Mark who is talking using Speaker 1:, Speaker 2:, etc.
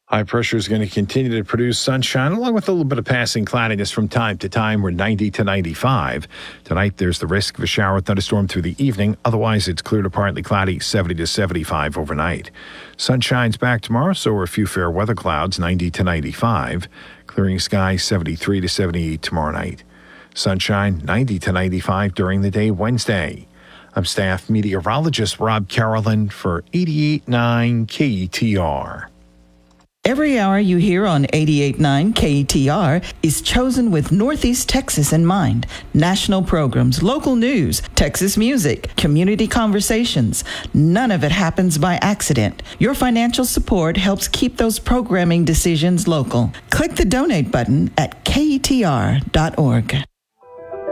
Speaker 1: High pressure is going to continue to produce sunshine along with a little bit of passing cloudiness from time to time. We're 90 to 95. Tonight, there's the risk of a shower or thunderstorm through the evening. Otherwise, it's clear to partly cloudy, 70 to 75 overnight. Sunshine's back tomorrow, so are a few fair weather clouds, 90 to 95. Clearing skies, 73 to 78 tomorrow night. Sunshine, 90 to 95 during the day Wednesday. I'm staff meteorologist Rob Carolyn for 88.9 KETR.
Speaker 2: Every hour you hear on 88.9 KETR is chosen with Northeast Texas in mind. National programs, local news, Texas music, community conversations. None of it happens by accident. Your financial support helps keep those programming decisions local. Click the donate button at KETR.org.